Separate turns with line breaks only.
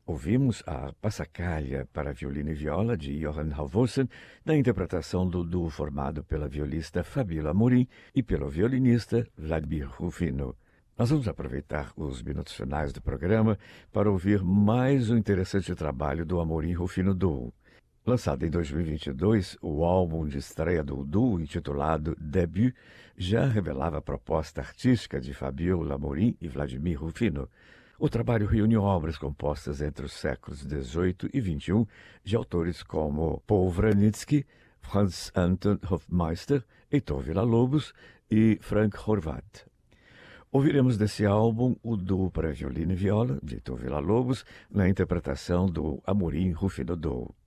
Ouvimos a Passacaglia para violino e viola de Johann Halvorsen, na interpretação do duo formado pela violista Fabiola Amorim e pelo violinista Vladimir Rufino. Nós vamos aproveitar os minutos finais do programa para ouvir mais um interessante trabalho do Amorim Rufino Duo. Lançado em 2022, o álbum de estreia do duo, intitulado Début, já revelava a proposta artística de Fabiola Amorim e Vladimir Rufino. O trabalho reúne obras compostas entre os séculos XVIII e XXI de autores como Paul Wranitzky, Franz Anton Hofmeister, Heitor Villa-Lobos e Frank Horvath. Ouviremos desse álbum o duo para violino e viola de Heitor Villa-Lobos na interpretação do Amorim Rufino Duo.